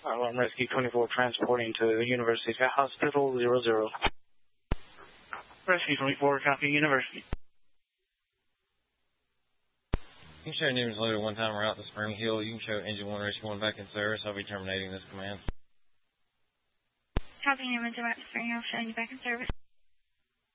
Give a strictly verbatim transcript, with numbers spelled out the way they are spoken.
Alarm Rescue twenty-four transporting to University Hospital zero zero. Rescue twenty-four, copy University. You can show Newman's loaded one time route to Spring Hill. You can show Engine one, Rescue one back in service. I'll be terminating this command. Copy Newman's route to Spring Hill, showing you back in service.